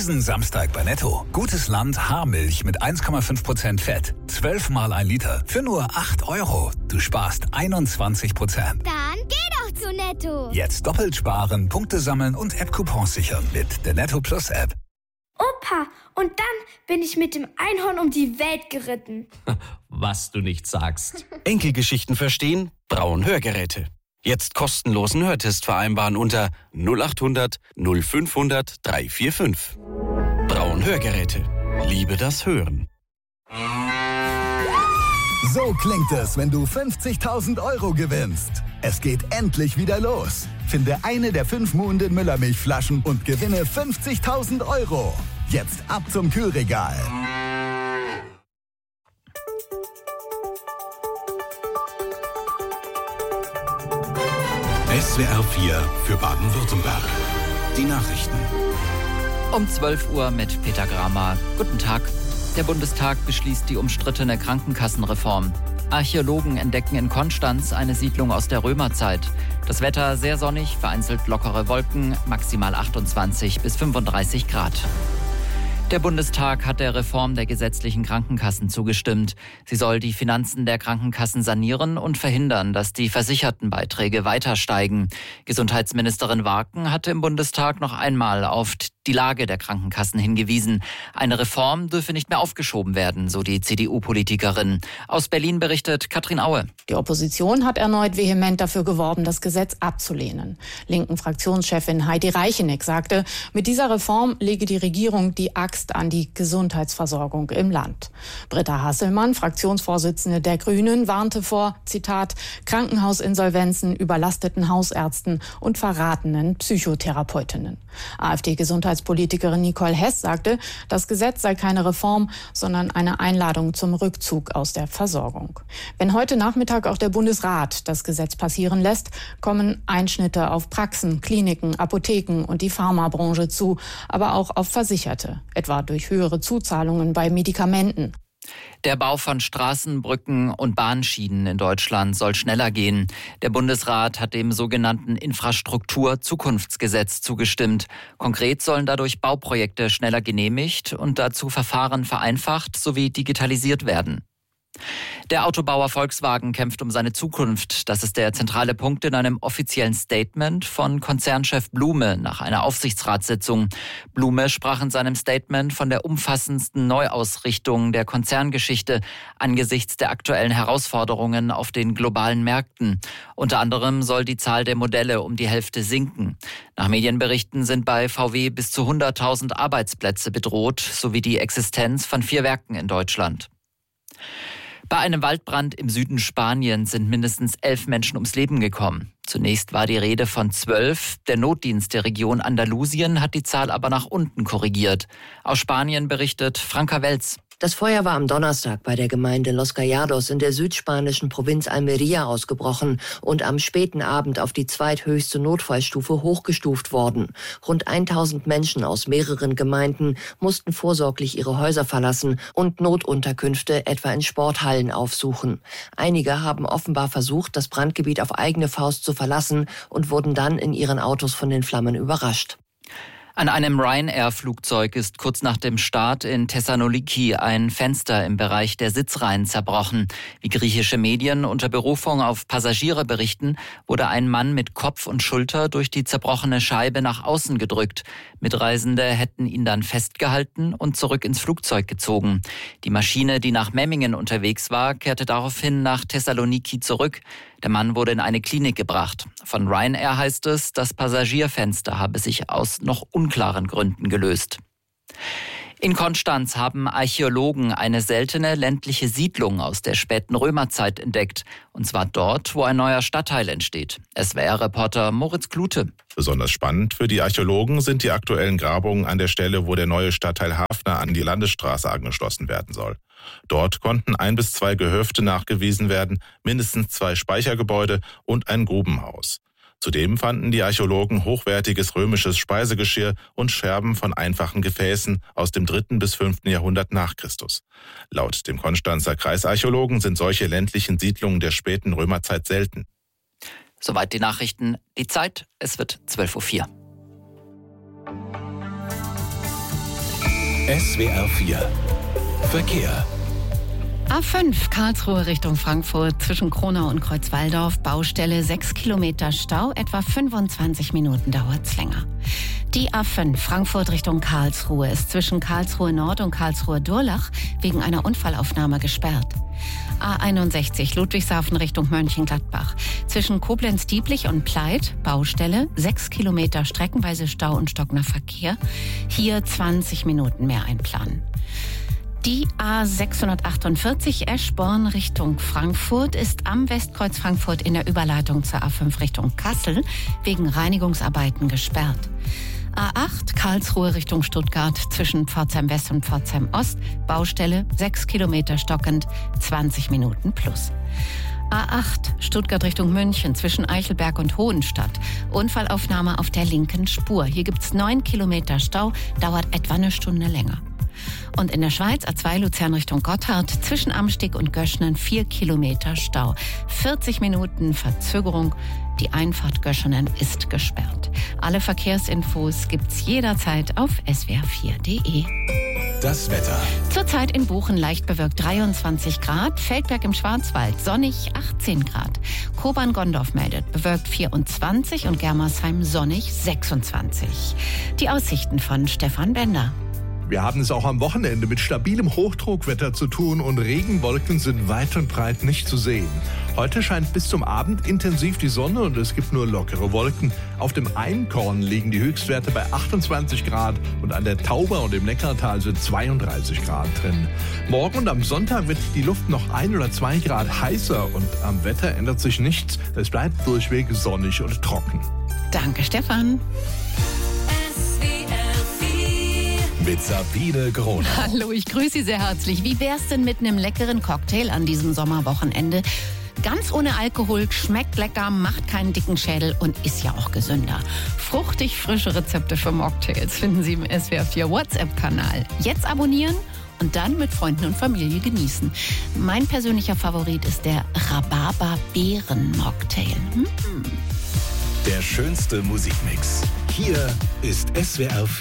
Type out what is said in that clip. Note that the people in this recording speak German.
Diesen Samstag bei Netto. Gutes Land Haarmilch mit 1,5% Fett. 12 mal 1 Liter für nur 8 €. Du sparst 21%. Dann geh doch zu Netto. Jetzt doppelt sparen, Punkte sammeln und App-Coupons sichern mit der Netto Plus App. Opa, und dann bin ich mit dem Einhorn um die Welt geritten. Was du nicht sagst. Enkelgeschichten verstehen? Braun Hörgeräte. Jetzt kostenlosen Hörtest vereinbaren unter 0800 0500 345. Braun Hörgeräte. Liebe das Hören. So klingt es, wenn du 50.000 € gewinnst. Es geht endlich wieder los. Finde eine der 5 muhenden Müllermilchflaschen und gewinne 50.000 €. Jetzt ab zum Kühlregal. SWR 4 für Baden-Württemberg. Die Nachrichten. Um 12 Uhr mit Peter Gramer. Guten Tag. Der Bundestag beschließt die umstrittene Krankenkassenreform. Archäologen entdecken in Konstanz eine Siedlung aus der Römerzeit. Das Wetter sehr sonnig, vereinzelt lockere Wolken, maximal 28 bis 35 Grad. Der Bundestag hat der Reform der gesetzlichen Krankenkassen zugestimmt. Sie soll die Finanzen der Krankenkassen sanieren und verhindern, dass die Versichertenbeiträge weiter steigen. Gesundheitsministerin Warken hatte im Bundestag noch einmal auf die Lage der Krankenkassen hingewiesen. Eine Reform dürfe nicht mehr aufgeschoben werden, so die CDU-Politikerin. Aus Berlin berichtet Katrin Aue. Die Opposition hat erneut vehement dafür geworben, das Gesetz abzulehnen. Linken Fraktionschefin Heidi Reicheneck sagte, mit dieser Reform lege die Regierung die Axt an die Gesundheitsversorgung im Land. Britta Hasselmann, Fraktionsvorsitzende der Grünen, warnte vor, Zitat, Krankenhausinsolvenzen, überlasteten Hausärzten und verratenen Psychotherapeutinnen. AfD-Gesundheitspolitikerin Nicole Hess sagte, das Gesetz sei keine Reform, sondern eine Einladung zum Rückzug aus der Versorgung. Wenn heute Nachmittag auch der Bundesrat das Gesetz passieren lässt, kommen Einschnitte auf Praxen, Kliniken, Apotheken und die Pharmabranche zu, aber auch auf Versicherte, etwa durch höhere Zuzahlungen bei Medikamenten. Der Bau von Straßen, Brücken und Bahnschienen in Deutschland soll schneller gehen. Der Bundesrat hat dem sogenannten Infrastruktur-Zukunftsgesetz zugestimmt. Konkret sollen dadurch Bauprojekte schneller genehmigt und dazu Verfahren vereinfacht sowie digitalisiert werden. Der Autobauer Volkswagen kämpft um seine Zukunft. Das ist der zentrale Punkt in einem offiziellen Statement von Konzernchef Blume nach einer Aufsichtsratssitzung. Blume sprach in seinem Statement von der umfassendsten Neuausrichtung der Konzerngeschichte angesichts der aktuellen Herausforderungen auf den globalen Märkten. Unter anderem soll die Zahl der Modelle um die Hälfte sinken. Nach Medienberichten sind bei VW bis zu 100.000 Arbeitsplätze bedroht, sowie die Existenz von 4 Werken in Deutschland. Bei einem Waldbrand im Süden Spaniens sind mindestens 11 Menschen ums Leben gekommen. Zunächst war die Rede von 12. Der Notdienst der Region Andalusien hat die Zahl aber nach unten korrigiert. Aus Spanien berichtet Franka Welz. Das Feuer war am Donnerstag bei der Gemeinde Los Callados in der südspanischen Provinz Almería ausgebrochen und am späten Abend auf die zweithöchste Notfallstufe hochgestuft worden. Rund 1000 Menschen aus mehreren Gemeinden mussten vorsorglich ihre Häuser verlassen und Notunterkünfte etwa in Sporthallen aufsuchen. Einige haben offenbar versucht, das Brandgebiet auf eigene Faust zu verlassen und wurden dann in ihren Autos von den Flammen überrascht. An einem Ryanair-Flugzeug ist kurz nach dem Start in Thessaloniki ein Fenster im Bereich der Sitzreihen zerbrochen. Wie griechische Medien unter Berufung auf Passagiere berichten, wurde ein Mann mit Kopf und Schulter durch die zerbrochene Scheibe nach außen gedrückt. Mitreisende hätten ihn dann festgehalten und zurück ins Flugzeug gezogen. Die Maschine, die nach Memmingen unterwegs war, kehrte daraufhin nach Thessaloniki zurück. Der Mann wurde in eine Klinik gebracht. Von Ryanair heißt es, das Passagierfenster habe sich aus noch unklaren Gründen gelöst. In Konstanz haben Archäologen eine seltene ländliche Siedlung aus der späten Römerzeit entdeckt. Und zwar dort, wo ein neuer Stadtteil entsteht. SWR-Reporter Moritz Klute. Besonders spannend für die Archäologen sind die aktuellen Grabungen an der Stelle, wo der neue Stadtteil Hafner an die Landesstraße angeschlossen werden soll. Dort konnten 1 bis 2 Gehöfte nachgewiesen werden, mindestens 2 Speichergebäude und ein Grubenhaus. Zudem fanden die Archäologen hochwertiges römisches Speisegeschirr und Scherben von einfachen Gefäßen aus dem 3. bis 5. Jahrhundert nach Christus. Laut dem Konstanzer Kreisarchäologen sind solche ländlichen Siedlungen der späten Römerzeit selten. Soweit die Nachrichten. Die Zeit, es wird 12:04 Uhr. SWR 4 Verkehr. A5 Karlsruhe Richtung Frankfurt zwischen Kronau und Kreuzwaldorf. Baustelle, 6 Kilometer Stau, etwa 25 Minuten dauert's länger. Die A5 Frankfurt Richtung Karlsruhe ist zwischen Karlsruhe Nord und Karlsruhe Durlach wegen einer Unfallaufnahme gesperrt. A61 Ludwigshafen Richtung Mönchengladbach. Zwischen Koblenz-Dieblich und Pleit, Baustelle, 6 Kilometer streckenweise Stau und stockender Verkehr. Hier 20 Minuten mehr einplanen. Die A648 Eschborn Richtung Frankfurt ist am Westkreuz Frankfurt in der Überleitung zur A5 Richtung Kassel wegen Reinigungsarbeiten gesperrt. A8 Karlsruhe Richtung Stuttgart zwischen Pforzheim West und Pforzheim Ost. Baustelle 6 Kilometer stockend, 20 Minuten plus. A8 Stuttgart Richtung München zwischen Eichelberg und Hohenstadt. Unfallaufnahme auf der linken Spur. Hier gibt's 9 Kilometer Stau, dauert etwa eine Stunde länger. Und in der Schweiz A2 Luzern Richtung Gotthard zwischen Amstig und Göschenen 4 Kilometer Stau. 40 Minuten Verzögerung. Die Einfahrt Göschenen ist gesperrt. Alle Verkehrsinfos gibt's jederzeit auf swr4.de. Das Wetter. Zurzeit in Buchen leicht bewölkt 23 Grad, Feldberg im Schwarzwald sonnig 18 Grad. Kobern-Gondorf meldet bewölkt 24 und Germersheim sonnig 26. Die Aussichten von Stefan Bender. Wir haben es auch am Wochenende mit stabilem Hochdruckwetter zu tun und Regenwolken sind weit und breit nicht zu sehen. Heute scheint bis zum Abend intensiv die Sonne und es gibt nur lockere Wolken. Auf dem Einkorn liegen die Höchstwerte bei 28 Grad und an der Tauber und im Neckartal sind 32 Grad drin. Morgen und am Sonntag wird die Luft noch 1 oder 2 Grad heißer und am Wetter ändert sich nichts. Es bleibt durchweg sonnig und trocken. Danke, Stefan. Mit Sabine Gronau. Hallo, ich grüße Sie sehr herzlich. Wie wär's denn mit einem leckeren Cocktail an diesem Sommerwochenende? Ganz ohne Alkohol, schmeckt lecker, macht keinen dicken Schädel und ist ja auch gesünder. Fruchtig frische Rezepte für Mocktails finden Sie im SWR4 WhatsApp-Kanal. Jetzt abonnieren und dann mit Freunden und Familie genießen. Mein persönlicher Favorit ist der Rhabarber-Beeren-Mocktail. Der schönste Musikmix. Hier ist SWR4.